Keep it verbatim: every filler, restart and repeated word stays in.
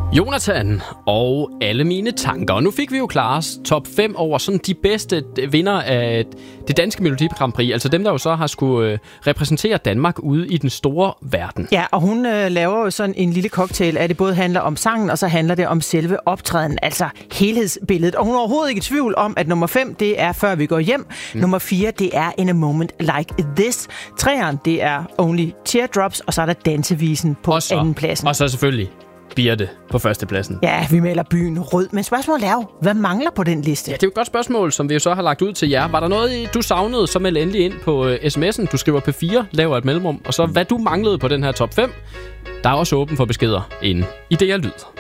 Jonathan og alle mine tanker. Og nu fik vi jo Klares top fem over sådan de bedste vinder af det danske Melodi Grand Prix. Altså dem, der jo så har skulle øh, repræsentere Danmark ude i den store verden. Ja, og hun øh, laver jo sådan en lille cocktail, at det både handler om sangen, og så handler det om selve optræden, altså helhedsbilledet. Og hun er overhovedet ikke i tvivl om, at nummer fem, det er Før vi går hjem. Mm. Nummer fire, det er In a Moment Like This. Treeren, det er Only Teardrops, og så er der dansevisen på andenpladsen. Og så selvfølgelig Birte på førstepladsen. Ja, vi maler byen rød. Men spørgsmålet er jo, hvad mangler på den liste? Ja, det er jo et godt spørgsmål, som vi jo så har lagt ud til jer. Var der noget, du savnede, så meld endelig ind på uh, sms'en. Du skriver P fire, laver et mellemrum. Og så hvad du manglede på den her top fem. Der er også åben for beskeder inde i D R Lyd.